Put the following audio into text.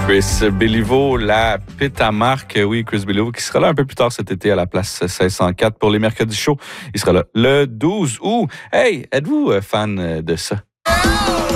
Chris Béliveau, la Pétamarque. Oui, Chris Béliveau qui sera là un peu plus tard cet été à la place 1604 pour les mercredis chauds. Il sera là le 12 août. Hey, êtes-vous fan de ça?